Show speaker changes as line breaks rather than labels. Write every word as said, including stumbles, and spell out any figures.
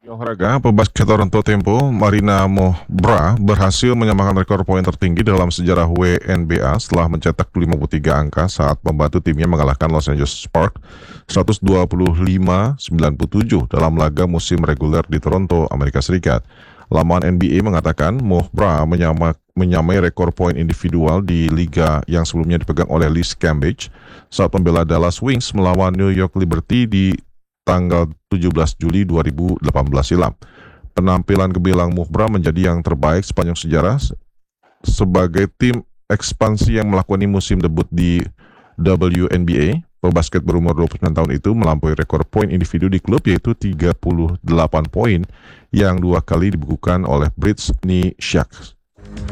Di olahraga, pebasket Toronto Tempo, Marina Mohbra berhasil menyamakan rekor poin tertinggi dalam sejarah W N B A setelah mencetak lima puluh tiga angka saat membantu timnya mengalahkan Los Angeles Sparks seratus dua puluh lima sembilan puluh tujuh dalam laga musim reguler di Toronto, Amerika Serikat. Laman N B A mengatakan Mohbra menyama, menyamai rekor poin individual di liga yang sebelumnya dipegang oleh Liz Cambage saat membela Dallas Wings melawan New York Liberty di tanggal tujuh belas Juli dua ribu delapan belas silam. Penampilan gemilang Mohbra menjadi yang terbaik sepanjang sejarah sebagai tim ekspansi yang melakoni musim debut di W N B A. Pebasket berumur dua puluh sembilan tahun itu melampaui rekor poin individu di klub yaitu tiga puluh delapan poin yang dua kali dibukukan oleh Brittany Sharks.